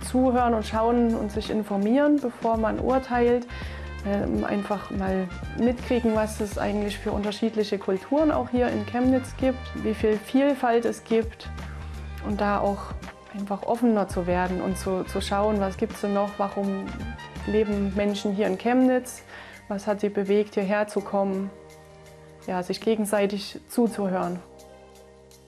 zuhören und schauen und sich informieren, bevor man urteilt. Einfach mal mitkriegen, was es eigentlich für unterschiedliche Kulturen auch hier in Chemnitz gibt, wie viel Vielfalt es gibt und da auch einfach offener zu werden und zu schauen, was gibt es denn noch, warum leben Menschen hier in Chemnitz, was hat sie bewegt, hierher zu kommen, ja, sich gegenseitig zuzuhören.